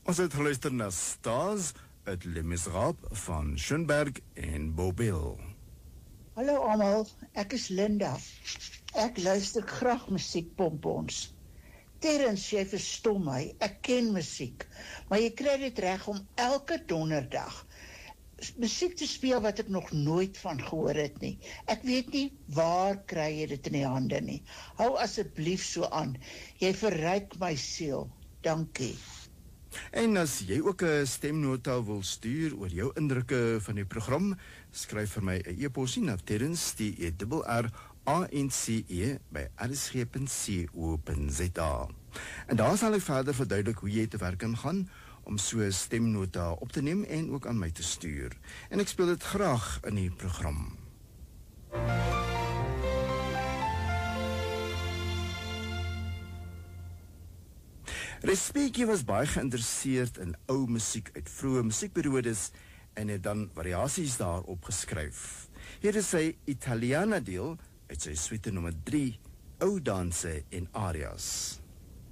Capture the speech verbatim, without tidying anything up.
Ons het geluister na Stars uit Les Miserables van Schoenberg en Bobel. Hallo almal, ek is Linda. Ek luister graag musiekpompons. Terrens, jy verstom my, ek ken musiek, maar jy kry dit reg om elke donderdag musiek te speel wat ek nog nooit van gehoor het nie. Ek weet nie waar kry jy dit in die hande nie. Hou asseblief so aan. Jy verryk my siel. Dankie. En as jy ook 'n stemnota wil stuur oor jou indrukke van die program, skryf vir my 'n e-posie na Terrens, die E R R A N C E by r s g punt co punt z a. En daar sal ek verder verduidelik hoe jy te werk kan gaan om so 'n stemnota op te neem en ook aan my te stuur. En ek speel dit graag in die program. Respeckie was baie geïnteresseerd in ou musiek uit vroeë musiekperiodes en het dan variasies daarop geskryf. Hier is sy Italiana deel uit sy suite nommer drie, Ou danse en arias.